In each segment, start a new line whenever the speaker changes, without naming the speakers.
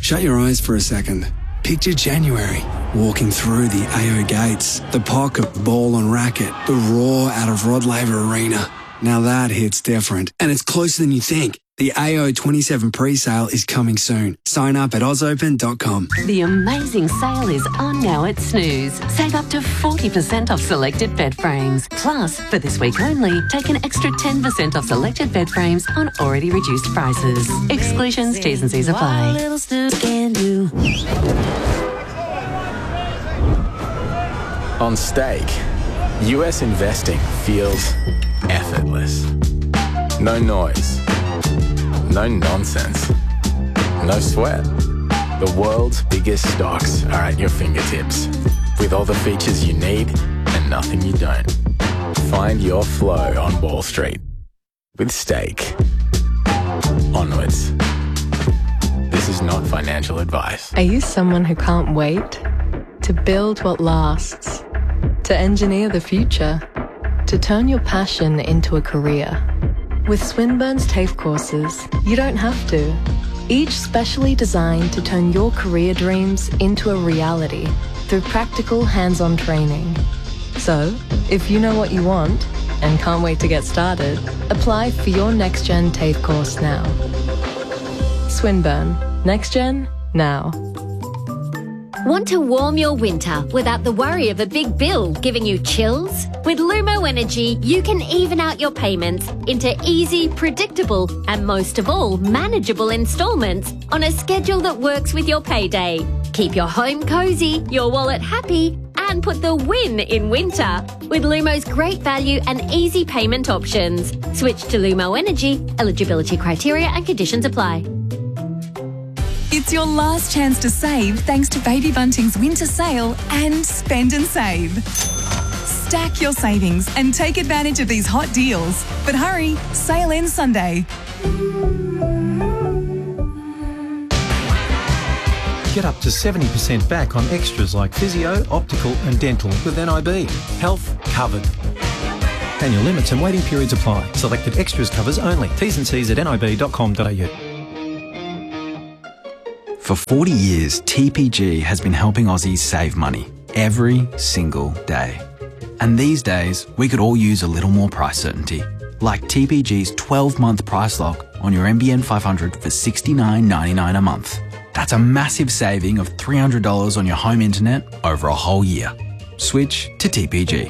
Shut your eyes for a second. Picture January, walking through the AO gates, the pocket ball and racket, the roar out of Rod Laver Arena. Now that hits different, and it's closer than you think. The AO 27 pre-sale is coming soon. Sign up at ausopen.com.
The amazing sale is on now at Snooze. Save up to 40% off selected bed frames. Plus, for this week only, take an extra 10% off selected bed frames on already reduced prices. Exclusions, T's and C's apply.
On Stake, US investing feels effortless. No noise. No nonsense. No sweat. The world's biggest stocks are at your fingertips, with all the features you need and nothing you don't. Find your flow on Wall Street with Stake. Onwards. This is not financial advice.
Are you someone who can't wait? To build what lasts? To engineer the future? To turn your passion into a career? With Swinburne's TAFE courses, you don't have to. Each specially designed to turn your career dreams into a reality through practical hands-on training. So, if you know what you want and can't wait to get started, apply for your NextGen TAFE course now. Swinburne. NextGen, now.
Want to warm your winter without the worry of a big bill giving you chills? With Lumo Energy, you can even out your payments into easy, predictable, and most of all, manageable instalments on a schedule that works with your payday. Keep your home cozy, your wallet happy, and put the win in winter with Lumo's great value and easy payment options. Switch to Lumo Energy. Eligibility criteria and conditions apply.
It's your last chance to save thanks to Baby Bunting's winter sale and spend and save. Stack your savings and take advantage of these hot deals. But hurry, sale ends Sunday.
Get up to 70% back on extras like physio, optical and dental with NIB. Health covered. Annual limits and waiting periods apply. Selected extras covers only. T's and C's at nib.com.au.
For 40 years, TPG has been helping Aussies save money every single day. And these days, we could all use a little more price certainty. Like TPG's 12-month price lock on your NBN 500 for $69.99 a month. That's a massive saving of $300 on your home internet over a whole year. Switch to TPG.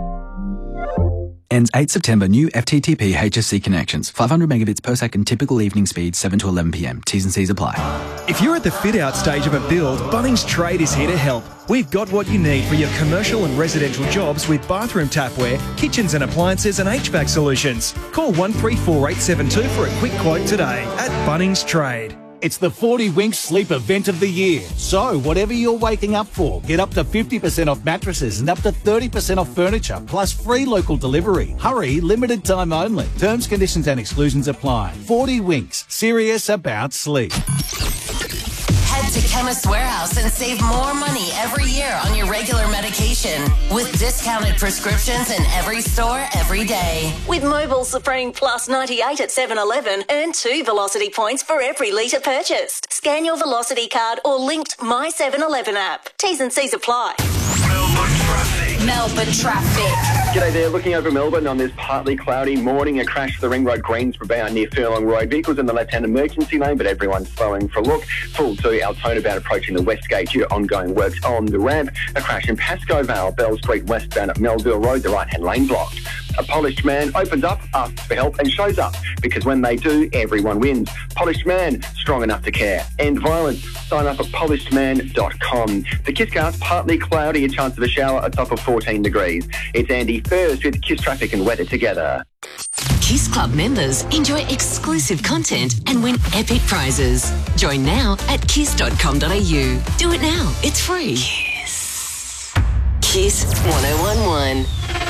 Ends 8 September. New FTTP HSC connections. 500 megabits per second. Typical evening speed 7 to 11 p.m. T's and C's apply.
If you're at the fit-out stage of a build, Bunnings Trade is here to help. We've got what you need for your commercial and residential jobs with bathroom tapware, kitchens and appliances and HVAC solutions. Call 134872 for a quick quote today at Bunnings Trade.
It's the 40 Winks Sleep Event of the Year. So, whatever you're waking up for, get up to 50% off mattresses and up to 30% off furniture, plus free local delivery. Hurry, limited time only. Terms, conditions and exclusions apply. 40 Winks, serious about sleep.
Head to Chemist Warehouse and save more money every year on your regular medication with discounted prescriptions in every store every day.
With Mobile Supreme Plus 98 at 7-Eleven, earn 2 Velocity points for every litre purchased. Scan your Velocity card or linked My 7-Eleven app. T's and C's apply.
Melbourne traffic.
G'day there, looking over Melbourne on this partly cloudy morning. A crash to the Ring Road Greensboro bound near Furlong Road. Vehicles in the left-hand emergency lane, but everyone's slowing for a look. Full to Altona bound approaching the West Gate due to ongoing works on the ramp. A crash in Pascoe Vale, Bell Street westbound at Melville Road, the right-hand lane blocked. A polished man opens up, asks for help and shows up, because when they do, everyone wins. Polished man, strong enough to care. End violence. Sign up at polishedman.com. The Kisscast, partly cloudy, a chance of a shower, a top of 14 degrees. It's Andy first with Kiss Traffic and Weather together.
Kiss Club members enjoy exclusive content and win epic prizes. Join now at kiss.com.au. Do it now. It's free. Kiss. Kiss 1011.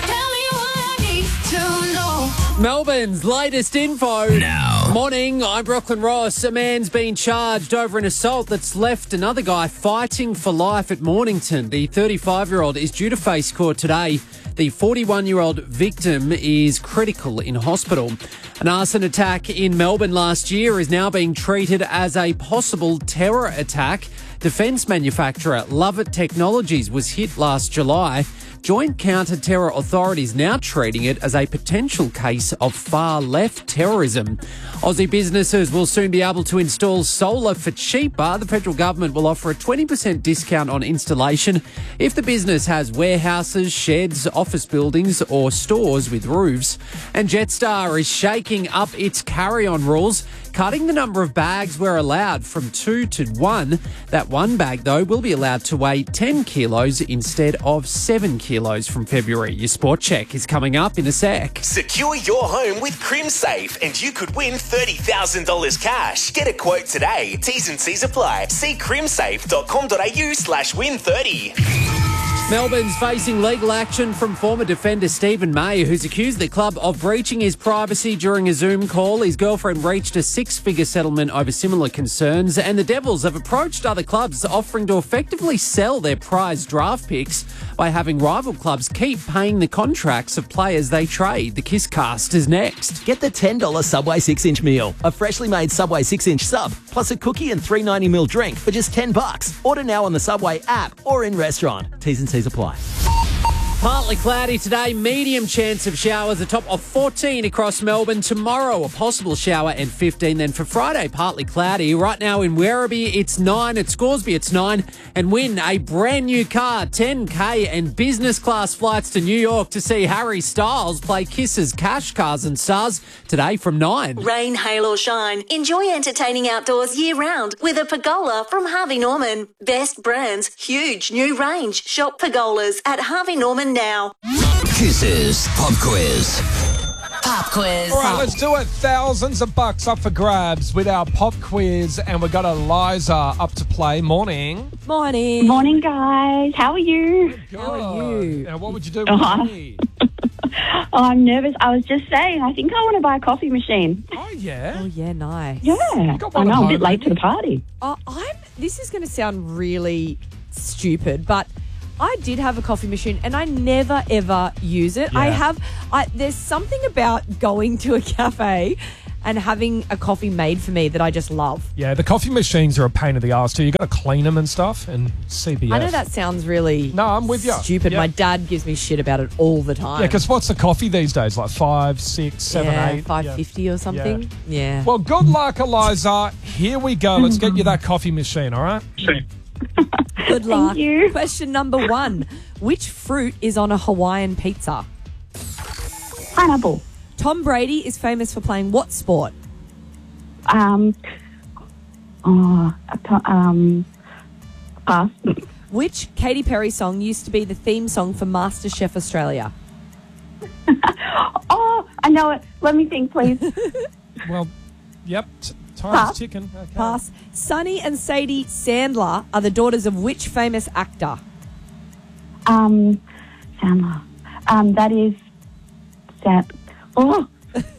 Melbourne's latest info.
Now.
Morning, I'm Brooklyn Ross. A man's been charged over an assault that's left another guy fighting for life at Mornington. The 35-year-old is due to face court today. The 41-year-old victim is critical in hospital. An arson attack in Melbourne last year is now being treated as a possible terror attack. Defence manufacturer Lovett Technologies was hit last July. Joint Counter-Terror Authorities now treating it as a potential case of far-left terrorism. Aussie businesses will soon be able to install solar for cheaper. The federal government will offer a 20% discount on installation if the business has warehouses, sheds, office buildings or stores with roofs. And Jetstar is shaking up its carry-on rules, cutting the number of bags we're allowed from 2 to 1. That one bag, though, will be allowed to weigh 10 kilos instead of 7 kilos from February. Your sport check is coming up in a sec.
Secure your home with CrimSafe and you could win $30,000 cash. Get a quote today. T's and C's apply. See crimsafe.com.au/win30.
Melbourne's facing legal action from former defender Stephen May, who's accused the club of breaching his privacy during a Zoom call. His girlfriend reached a six-figure settlement over similar concerns, and the Devils have approached other clubs offering to effectively sell their prized draft picks by having rival clubs keep paying the contracts of players they trade. The Kisscast is next.
Get the $10 Subway 6-inch meal, a freshly made Subway 6-inch sub, plus a cookie and $3.90 drink for just $10. Order now on the Subway app or in restaurant. T's and C's apply.
Partly cloudy today, medium chance of showers, a top of 14 across Melbourne. Tomorrow, a possible shower and 15. Then for Friday, partly cloudy. Right now in Werribee, it's 9. At Scoresby, it's 9. And win a brand new car, 10K and business class flights to New York to see Harry Styles play Kiss's Cash Cars and Stars today from 9.
Rain, hail or shine, enjoy entertaining outdoors year-round with a pergola from Harvey Norman. Best brands, huge new range. Shop pergolas at Harvey Norman now.
Kiss's Pop Quiz.
Pop quiz.
All right, let's do it. Thousands of bucks up for grabs with our pop quiz, and we've got Eliza up to play. Morning.
Morning.
Morning, guys. How are you?
How are you? Now, what would you do with me?
I'm nervous. I was just saying, I think I want to buy a coffee machine.
Oh, yeah?
Oh, yeah, nice.
Yeah. I know, I'm a bit late to the party.
This is going to sound really stupid, but I did have a coffee machine and I never, ever use it.
Yeah.
There's something about going to a cafe and having a coffee made for me that I just love.
Yeah, the coffee machines are a pain in the arse too. You got to clean them and stuff, and CBF.
I know that sounds really
I'm with you.
Stupid.
Yeah.
My dad gives me shit about it all the time.
Yeah, because what's the coffee these days? Like 5, 6, 7, 8?
$5.50 or something. Yeah.
Well, good luck, Eliza. Here we go. Let's get you that coffee machine, all right?
Good luck.
Thank you.
Question number 1. Which fruit is on a Hawaiian pizza?
Pineapple.
Tom Brady is famous for playing what sport?
Pass.
Which Katy Perry song used to be the theme song for MasterChef Australia?
Oh, I know it. Let me think, please.
Well, yep. Time's
Pass.
ticking. Okay.
Pass. Sonny and Sadie Sandler are the daughters of which famous actor?
Sandler. That is Sam. Oh.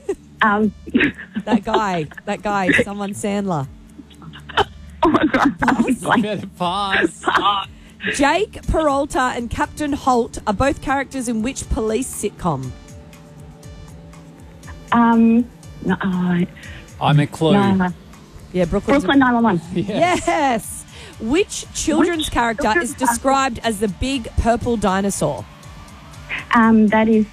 That guy, someone Sandler.
Oh my God.
Better pass.
Jake Peralta and Captain Holt are both characters in which police sitcom?
No,
I'm a clue.
no.
Yeah,
Brooklyn 911.
Yes. Which children's character is described as the big purple dinosaur?
That is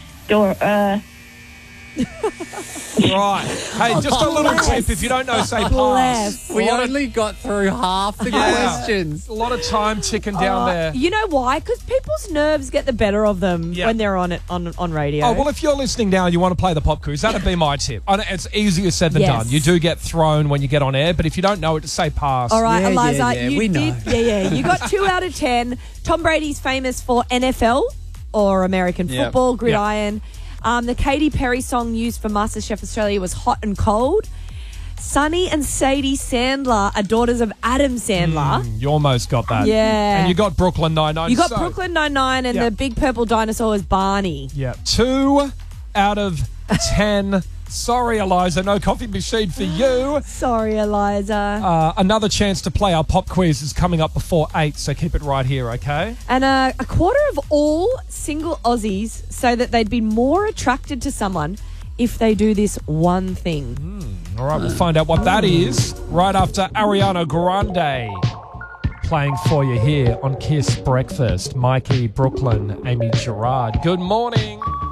Right. Hey, just a little tip. If you don't know, say pass.
We only got through half the questions.
A lot of time ticking down there.
You know why? Because people's nerves get the better of them when they're on it on radio.
Oh, well, if you're listening now and you want to play the pop quiz, that'd be my tip. I know it's easier said than done. You do get thrown when you get on air, but if you don't know it, just say pass.
All right, Eliza,
we know.
You got 2 out of 10. Tom Brady's famous for NFL or American football, gridiron. The Katy Perry song used for MasterChef Australia was Hot and Cold. Sonny and Sadie Sandler are daughters of Adam Sandler.
You almost got that.
Yeah.
And you got Brooklyn Nine-Nine.
You got Brooklyn Nine-Nine and the big purple dinosaur is Barney.
Yeah. 2 out of 10 Sorry, Eliza, no coffee machine for you.
Sorry, Eliza.
Another chance to play our pop quiz is coming up before 8, so keep it right here, okay?
And a quarter of all single Aussies say that they'd be more attracted to someone if they do this one thing.
All right, we'll find out what that is right after Ariana Grande playing for you here on Kiss Breakfast. Mikey, Brooklyn, Amy Gerard. Good morning.